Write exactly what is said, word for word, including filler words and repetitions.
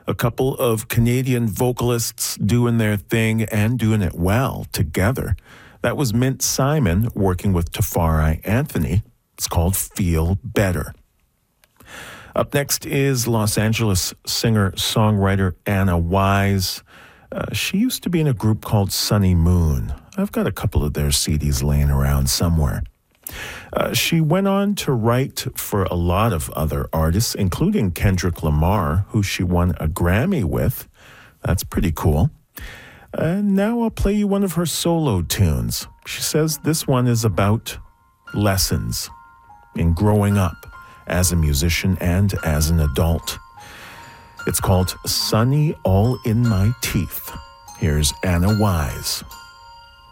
A couple of Canadian vocalists doing their thing and doing it well together. That was Mint Simon working with Tafari Anthony. It's called Feel Better. Up next is Los Angeles singer-songwriter Anna Wise. Uh, she used to be in a group called Sunny Moon. I've got a couple of their C Ds laying around somewhere. Uh, she went on to write for a lot of other artists, including Kendrick Lamar, who she won a Grammy with. That's pretty cool. And now I'll play you one of her solo tunes. She says this one is about lessons in growing up as a musician and as an adult. It's called Sunny All in My Teeth. Here's Anna Wise.